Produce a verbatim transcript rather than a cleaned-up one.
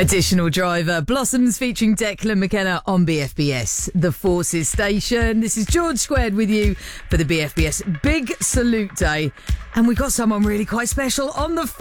Additional Driver, Blossoms featuring Declan McKenna on B F B S, the Forces Station. This is George Squared with you for the B F B S Big Salute Day. And we got someone really quite special on the phone.